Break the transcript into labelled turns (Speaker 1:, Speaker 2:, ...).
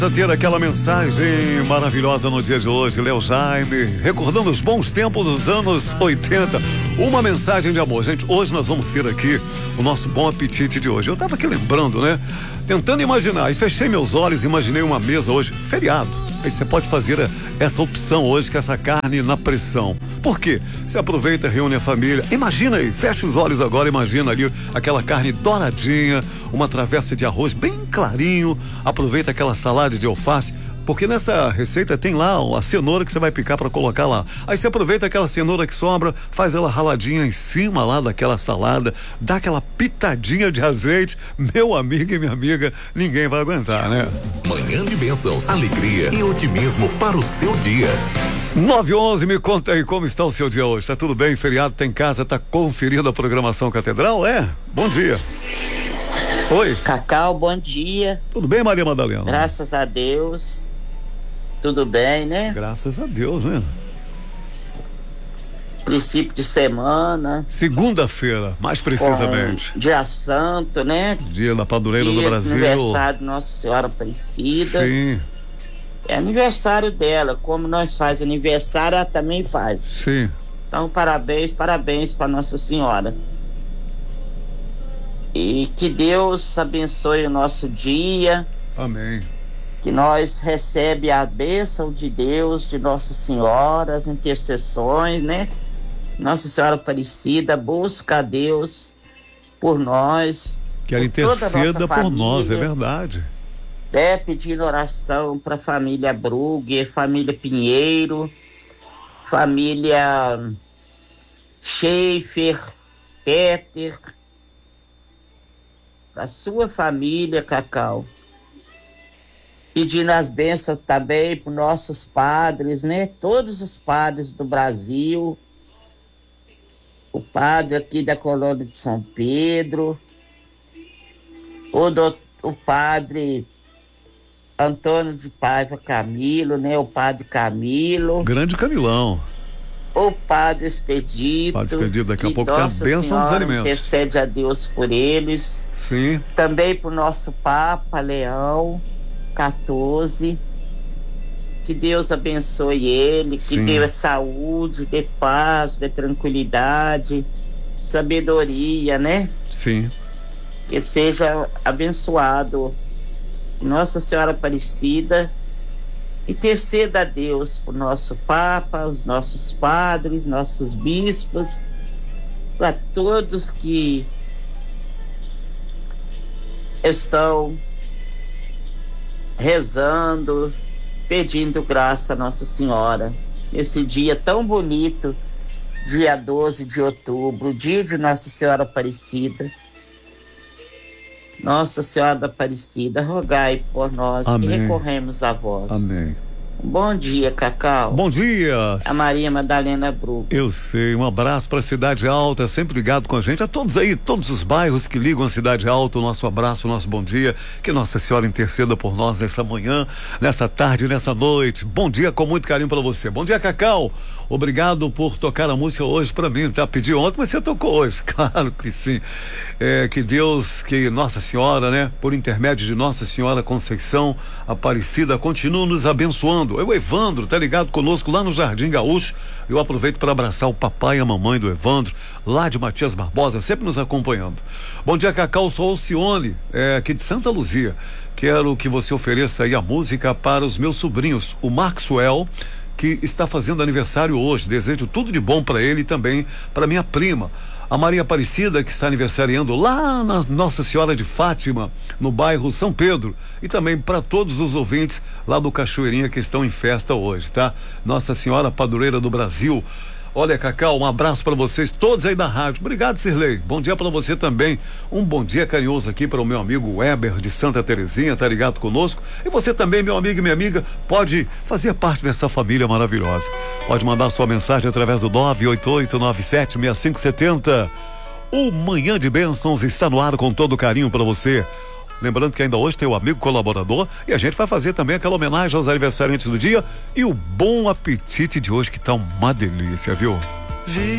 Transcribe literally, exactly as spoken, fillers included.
Speaker 1: Ter aquela mensagem maravilhosa no dia de hoje, Léo Jaime, recordando os bons tempos dos anos oitenta. Uma mensagem de amor. Gente, hoje nós vamos ter aqui o nosso bom apetite de hoje. Eu tava aqui lembrando, né? Tentando imaginar, e fechei meus olhos e imaginei uma mesa hoje, feriado. Aí você pode fazer essa opção hoje, com essa carne na pressão. Por quê? Você aproveita, reúne a família. Imagina aí, fecha os olhos agora, imagina ali aquela carne douradinha, uma travessa de arroz bem clarinho, aproveita aquela salada de alface, porque nessa receita tem lá a cenoura que você vai picar para colocar lá. Aí você aproveita aquela cenoura que sobra, faz ela raladinha em cima lá daquela salada, dá aquela pitadinha de azeite. Meu amigo e minha amiga, ninguém vai aguentar, né?
Speaker 2: Manhã de bênçãos, alegria e otimismo para o seu dia.
Speaker 1: nove e onze, me conta aí como está o seu dia hoje. Tá tudo bem? Feriado, tá em casa, tá conferindo a programação Catedral? É? Bom dia. Oi.
Speaker 3: Cacau, bom dia.
Speaker 1: Tudo bem, Maria Madalena?
Speaker 3: Graças a Deus. Tudo bem, né?
Speaker 1: Graças a Deus, né?
Speaker 3: Princípio de semana.
Speaker 1: Segunda-feira, mais precisamente.
Speaker 3: Dia Santo, né?
Speaker 1: Dia da Padroeira do
Speaker 3: Dia
Speaker 1: Brasil.
Speaker 3: Aniversário de Nossa Senhora Aparecida.
Speaker 1: Sim.
Speaker 3: É aniversário dela. Como nós faz aniversário, ela também faz.
Speaker 1: Sim.
Speaker 3: Então, parabéns, parabéns para Nossa Senhora. E que Deus abençoe o nosso dia.
Speaker 1: Amém.
Speaker 3: Que nós recebe a bênção de Deus, de Nossa Senhora, as intercessões, né? Nossa Senhora Aparecida busca a Deus por nós.
Speaker 1: Que ela interceda por nós, é verdade.
Speaker 3: É, pedindo oração para a família Brugger, família Pinheiro, família Schaefer, Peter, a sua família, Cacau. Pedindo as bênçãos também para os nossos padres, né? Todos os padres do Brasil. O padre aqui da colônia de São Pedro. O, do, o padre Antônio de Paiva Camilo, né? O padre Camilo.
Speaker 1: Grande Camilão.
Speaker 3: O padre Expedito.
Speaker 1: Padre Expedito, daqui a pouco tem a bênção dos alimentos.
Speaker 3: Intercede a Deus por eles.
Speaker 1: Sim.
Speaker 3: Também para o nosso Papa Leão quatorze, que Deus abençoe ele, que
Speaker 1: Sim.
Speaker 3: dê saúde, dê paz, dê tranquilidade, sabedoria, né?
Speaker 1: Sim.
Speaker 3: Que seja abençoado Nossa Senhora Aparecida, interceda a Deus por nosso Papa, os nossos padres, nossos bispos, para todos que estão rezando, pedindo graça a Nossa Senhora, esse dia tão bonito, dia doze de outubro, dia de Nossa Senhora Aparecida. Nossa Senhora Aparecida, rogai por nós. Amém. Que recorremos a vós.
Speaker 1: Amém.
Speaker 3: Bom dia, Cacau.
Speaker 1: Bom dia.
Speaker 3: A Maria Madalena Brugger.
Speaker 1: Eu sei, um abraço para a Cidade Alta, sempre ligado com a gente, a todos aí, todos os bairros que ligam a Cidade Alta, o nosso abraço, o nosso bom dia, que Nossa Senhora interceda por nós nessa manhã, nessa tarde, nessa noite. Bom dia com muito carinho para você. Bom dia, Cacau. Obrigado por tocar a música hoje para mim, tá? Pedi ontem, mas você tocou hoje. Claro que sim. É, que Deus, que Nossa Senhora, né, por intermédio de Nossa Senhora Conceição Aparecida, continue nos abençoando. O Evandro tá ligado conosco lá no Jardim Gaúcho. Eu aproveito para abraçar o papai e a mamãe do Evandro, lá de Matias Barbosa, sempre nos acompanhando. Bom dia, Cacau, sou Alcione, é, aqui de Santa Luzia. Quero que você ofereça aí a música para os meus sobrinhos, o Maxwell, que está fazendo aniversário hoje. Desejo tudo de bom para ele e também para minha prima, a Maria Aparecida, que está aniversariando lá na Nossa Senhora de Fátima, no bairro São Pedro, e também para todos os ouvintes lá do Cachoeirinha que estão em festa hoje, tá? Nossa Senhora Padroeira do Brasil. Olha, Cacau, um abraço para vocês todos aí da rádio. Obrigado, Sirlei. Bom dia para você também. Um bom dia carinhoso aqui para o meu amigo Weber de Santa Terezinha, tá ligado conosco? E você também, meu amigo e minha amiga, pode fazer parte dessa família maravilhosa. Pode mandar sua mensagem através do nove oito oito nove sete seis cinco sete zero. O Manhã de Bênçãos está no ar com todo carinho para você. Lembrando que ainda hoje tem o amigo colaborador e a gente vai fazer também aquela homenagem aos aniversariantes do dia e o bom apetite de hoje que tá uma delícia, viu?